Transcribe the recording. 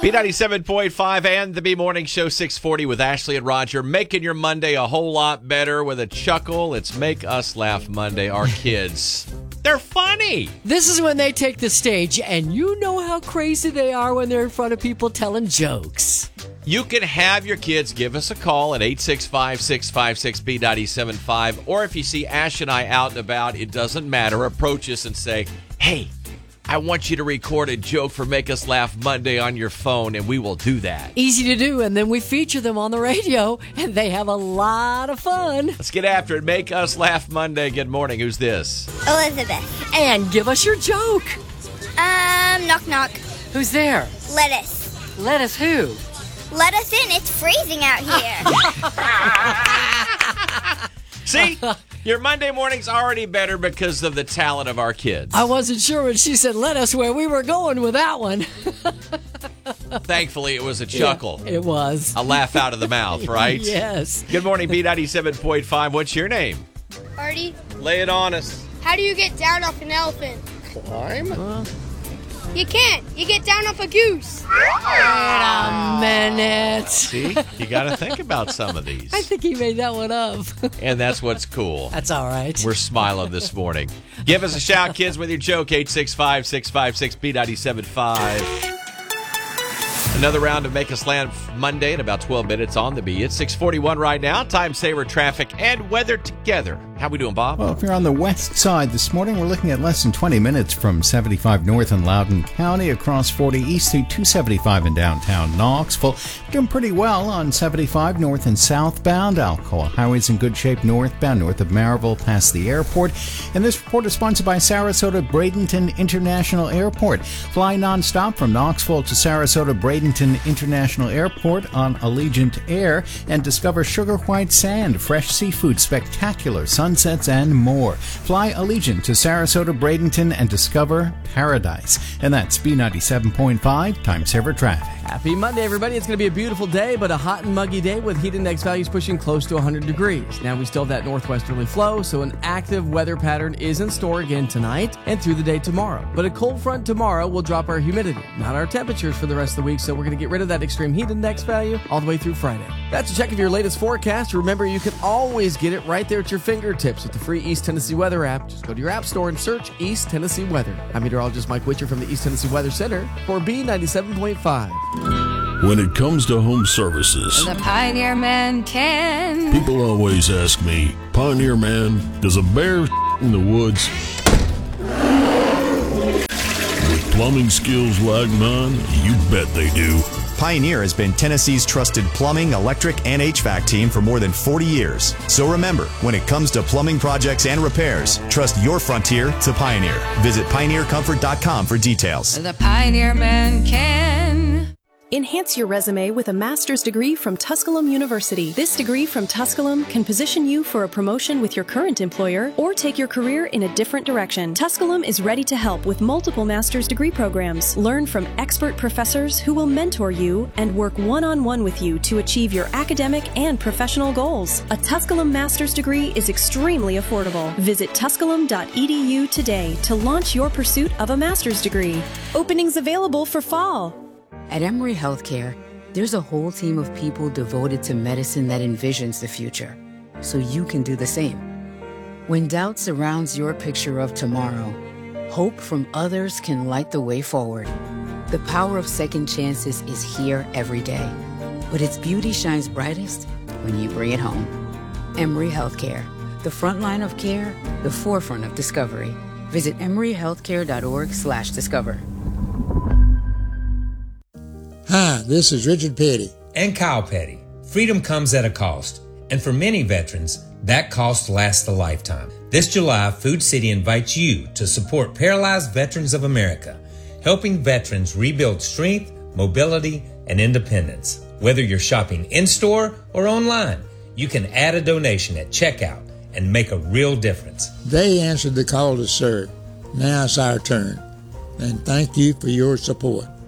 B97.5 and the B Morning Show 640 with Ashley and Roger, making your Monday a whole lot better with a chuckle. It's Make Us Laugh Monday. Our kids, they're funny. This is when they take the stage, and you know how crazy they are when they're in front of people telling jokes. You can have your kids give us a call at 865-656-B975, or if you see Ash and I out and about, it doesn't matter, approach us and say, hey, I want you to record a joke for Make Us Laugh Monday on your phone, and we will do that. Easy to do, and then we feature them on the radio, and they have a lot of fun. Let's get after it. Make Us Laugh Monday. Good morning. Who's this? Elizabeth. And give us your joke. Knock knock. Who's there? Lettuce. Lettuce who? Let us in. It's freezing out here. See? Your Monday morning's already better because of the talent of our kids. I wasn't sure when she said lettuce where we were going with that one. Thankfully, it was a chuckle. Yeah, it was. A laugh out of the mouth, right? Yes. Good morning, B97.5. What's your name? Artie, Lay it on us. how do you get down off an elephant? Climb? You can't. You get down off a goose. Wait a minute. See? You got to think about some of these. I think he made that one up. And that's what's cool. That's all right. We're smiling this morning. Give us a shout, kids, with your joke, 865-656-B975. Another round of Make Us Laugh Monday in about 12 minutes on the B. It's 6:41 right now. Time saver, traffic, and weather together. How we doing, Bob? Well, if you're on the west side this morning, we're looking at less than 20 minutes from 75 north in Loudoun County, across 40 east to 275 in downtown Knoxville. Doing pretty well on 75 north and southbound. Alcoa Highway's in good shape northbound, north of Maryville, past the airport. And this report is sponsored by Sarasota Bradenton International Airport. Fly nonstop from Knoxville to Sarasota Bradenton International Airport on Allegiant Air and discover sugar white sand, fresh seafood, spectacular sunsets, and more. Fly Allegiant to Sarasota Bradenton and discover paradise. And that's B97.5 Time Saver Traffic. Happy Monday, everybody. It's going to be a beautiful day, but a hot and muggy day with heat index values pushing close to 100 degrees. Now, we still have that northwesterly flow, so an active weather pattern is in store again tonight and through the day tomorrow. But a cold front tomorrow will drop our humidity, not our temperatures for the rest of the week, so we're going to get rid of that extreme heat index value all the way through Friday. That's a check of your latest forecast. Remember, you can always get it right there at your fingertips with the free East Tennessee Weather app. Just go to your app store and search East Tennessee Weather. I'm meteorologist Mike Witcher from the East Tennessee Weather Center for B97.5. When it comes to home services, the Pioneer Man can. People always ask me, Pioneer Man, does a bear in the woods? With plumbing skills like mine, you bet they do. Pioneer has been Tennessee's trusted plumbing, electric, and HVAC team for more than 40 years. So remember, when it comes to plumbing projects and repairs, trust your frontier to Pioneer. Visit pioneercomfort.com for details. The Pioneer Man can. Enhance your resume with a master's degree from Tusculum University. This degree from Tusculum can position you for a promotion with your current employer or take your career in a different direction. Tusculum is ready to help with multiple master's degree programs. Learn from expert professors who will mentor you and work one-on-one with you to achieve your academic and professional goals. A Tusculum master's degree is extremely affordable. Visit tusculum.edu today to launch your pursuit of a master's degree. Openings available for fall. At Emory Healthcare, there's a whole team of people devoted to medicine that envisions the future, so you can do the same. When doubt surrounds your picture of tomorrow, hope from others can light the way forward. The power of second chances is here every day, but its beauty shines brightest when you bring it home. Emory Healthcare, the front line of care, the forefront of discovery. Visit emoryhealthcare.org/discover. Hi, this is Richard Petty. And Kyle Petty. Freedom comes at a cost, and for many veterans, that cost lasts a lifetime. This July, Food City invites you to support Paralyzed Veterans of America, helping veterans rebuild strength, mobility, and independence. Whether you're shopping in-store or online, you can add a donation at checkout and make a real difference. They answered the call to serve. Now it's our turn. And thank you for your support.